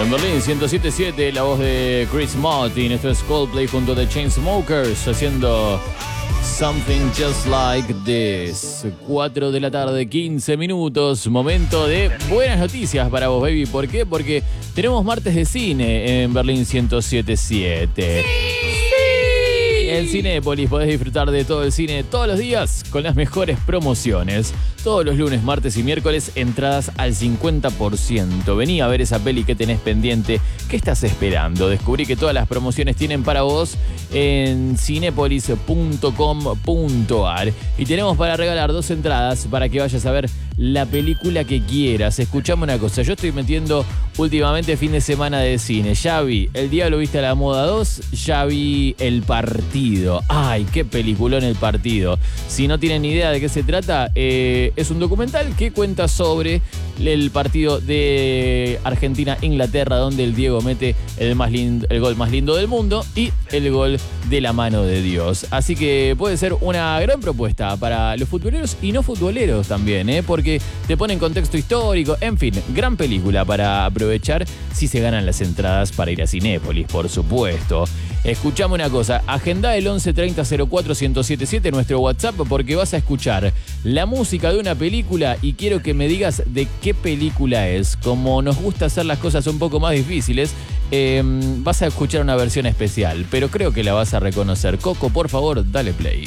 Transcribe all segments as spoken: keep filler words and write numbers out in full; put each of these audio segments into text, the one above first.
En Berlín, ciento siete punto siete, la voz de Chris Martin. Esto es Coldplay junto a The Chainsmokers haciendo Something Just Like This. cuatro de la tarde, quince minutos. Momento de buenas noticias para vos, baby. ¿Por qué? Porque tenemos martes de cine en Berlín ciento siete punto siete. En Cinépolis podés disfrutar de todo el cine todos los días con las mejores promociones. Todos los lunes, martes y miércoles, entradas al cincuenta por ciento. Vení a ver esa peli que tenés pendiente. ¿Qué estás esperando? Descubrí que todas las promociones tienen para vos en cinépolis punto com punto ar. Y tenemos para regalar dos entradas para que vayas a ver la película que quieras. Escuchame una cosa, yo estoy metiendo últimamente fin de semana de cine. Ya vi El Diablo Viste a la Moda dos, ya vi El Partido. Ay, qué peliculón El Partido. Si no tienen ni idea de qué se trata, eh, es un documental que cuenta sobre el partido de Argentina-Inglaterra, donde el Diego mete el, más lindo, el gol más lindo del mundo y el gol de la mano de Dios. Así que puede ser una gran propuesta para los futboleros y no futboleros también, ¿eh? Porque te pone en contexto histórico. En fin, gran película para aprovechar si se ganan las entradas para ir a Cinépolis, por supuesto. Escuchame una cosa, agenda el once treinta cero cuatro ciento setenta y siete, nuestro WhatsApp, porque vas a escuchar la música de una película y quiero que me digas de qué película es. Como nos gusta hacer las cosas un poco más difíciles, eh, vas a escuchar una versión especial, pero creo que la vas a reconocer. Coco, por favor, dale play.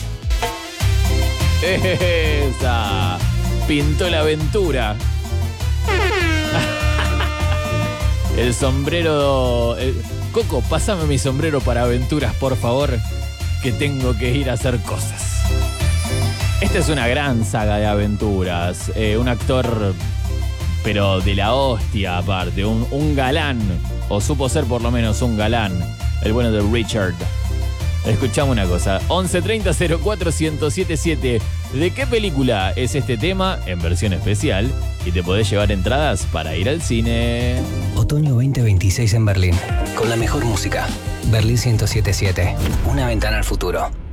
Esa pintó la aventura. El sombrero... El... Coco, pásame mi sombrero para aventuras, por favor, que tengo que ir a hacer cosas. Esta es una gran saga de aventuras. Eh, un actor, pero de la hostia aparte, un, un galán, o supo ser por lo menos un galán, el bueno de Richard. Escuchamos una cosa, once treinta cero cuatro ciento setenta y siete. ¿De qué película es este tema en versión especial? Y te podés llevar entradas para ir al cine. Otoño veinte veintiséis en Berlín. Con la mejor música. Berlín ciento siete punto siete. Una ventana al futuro.